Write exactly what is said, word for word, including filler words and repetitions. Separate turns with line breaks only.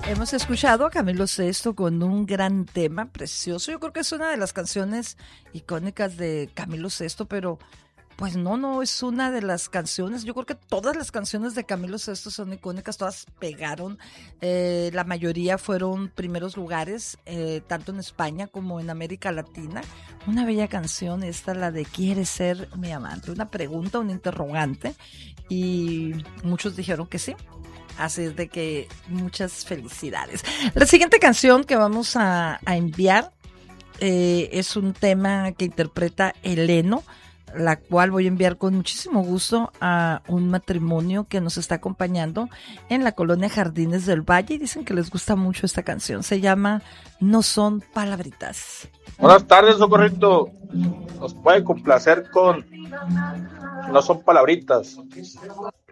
Hemos escuchado a Camilo Sesto con un gran tema precioso. Yo creo que es una de las canciones icónicas de Camilo Sesto, pero pues no, no es una de las canciones. Yo creo que todas las canciones de Camilo Sesto son icónicas, todas pegaron. Eh, la mayoría fueron primeros lugares, eh, tanto en España como en América Latina. Una bella canción esta, la de ¿Quieres ser mi amante? Una pregunta, un interrogante, y muchos dijeron que sí. Así es de que muchas felicidades. La siguiente canción que vamos a, a enviar eh, es un tema que interpreta Eleno, la cual voy a enviar con muchísimo gusto a un matrimonio que nos está acompañando en la colonia Jardines del Valle, y dicen que les gusta mucho esta canción. Se llama No son palabritas.
Buenas tardes, Socorrito. Nos puede complacer con No son palabritas.